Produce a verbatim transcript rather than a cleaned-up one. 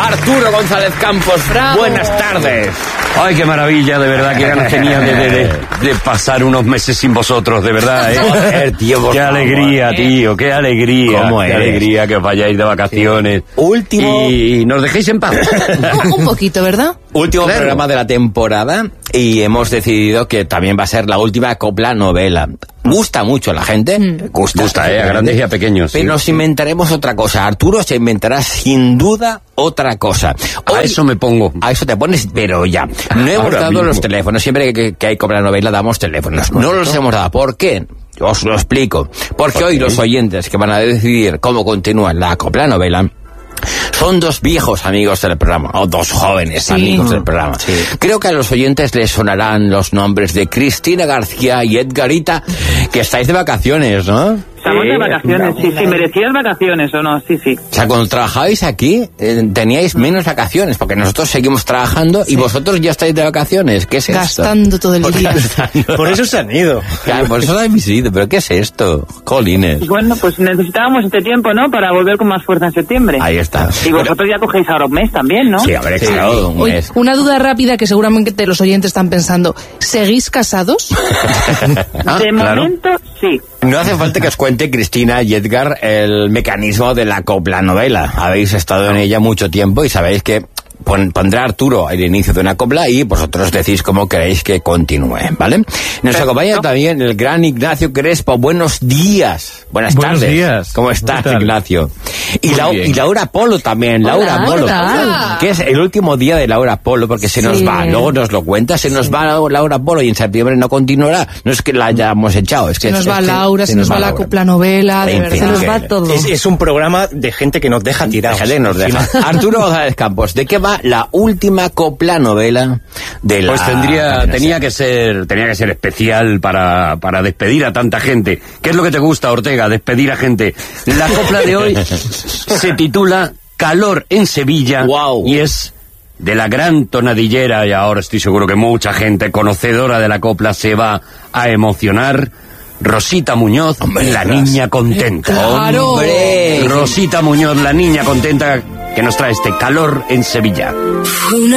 Arturo González Campos. Bravo. Buenas tardes. Ay, qué maravilla, de verdad, qué ganas tenía de, de, de, de pasar unos meses sin vosotros, de verdad, ¿eh? Joder, tío, por qué favor, alegría, ¿eh? tío, qué alegría. ¿Cómo qué eres? alegría que os vayáis de vacaciones. Sí. Último... Y nos dejéis en paz. Un, un poquito, ¿verdad? Último Claro. programa de la temporada y hemos decidido que también va a ser la última copla novela. Gusta mucho a la gente. Mm. Gusta, Gusta, ¿eh? A grandes y a pequeños. Pero sí. nos inventaremos otra cosa. Arturo se inventará sin duda otra cosa. A Hoy- eso me pongo. A eso te pones, pero ya. No hemos Ahora dado mismo. los teléfonos. Siempre que, que hay copla novela damos teléfonos. No los hemos dado. ¿Por qué? Os lo explico. Porque hoy los oyentes que van a decidir cómo continúa la copla novela son dos viejos amigos del programa, o dos jóvenes Sí. amigos del programa. Creo que a los oyentes les sonarán los nombres de Cristina García y Edgarita, que estáis de vacaciones, ¿no? Estamos de vacaciones, sí, sí, merecidas vacaciones o no, sí, sí. O sea, cuando trabajabais aquí, eh, teníais menos vacaciones, porque nosotros seguimos trabajando y vosotros ya estáis de vacaciones. ¿Qué es esto? Gastando todo el día. Por eso se han ido. Claro, por eso habéis ido, pero ¿qué es esto? Jolines. Bueno, pues necesitábamos este tiempo, ¿no? Para volver con más fuerza en septiembre. Ahí está. Y vosotros ya cogéis ahora un mes también, ¿no? Sí, a ver, claro, un Oye, mes. una duda rápida que seguramente los oyentes están pensando. ¿Seguís casados? Ah, de claro. momento, sí. No hace falta que os cuente Cristina y Edgar el mecanismo de la copla novela. Habéis estado en ella mucho tiempo y sabéis que pon- pondrá Arturo el inicio de una copla y vosotros decís cómo queréis que continúe, ¿vale? Nos acompaña también el gran Ignacio Crespo. Buenos días. Buenas Buenos tardes. días. ¿Cómo estás, ¿Qué tal? Ignacio? Y, Muy Lau- bien. y Laura Polo también. Hola, Laura Polo. hola. Que es el último día de Laura Polo porque se nos Sí. va. Luego nos lo cuenta. Se nos va Laura Polo y en septiembre no continuará. No es que la hayamos echado. Es que Se nos es va que Laura, se nos va la Laura. copla novela, de En verdad. fin, Se nos que- va todo. Es, es un programa de gente que nos deja tirados. Déjale, nos deja. Arturo González Campos, ¿de qué va la última copla novela de la... Pues tendría, tenía que ser, tenía que ser especial para, para despedir a tanta gente. ¿Qué es lo que te gusta, Ortega? Despedir a gente. La copla de hoy se titula Calor en Sevilla. Guau. Y es de la gran tonadillera, y ahora estoy seguro que mucha gente conocedora de la copla se va a emocionar. Rosita Muñoz, la niña contenta. ¡Claro! ¡Hombre! Rosita Muñoz, la niña contenta, que nos trae este Calor en Sevilla. Fue una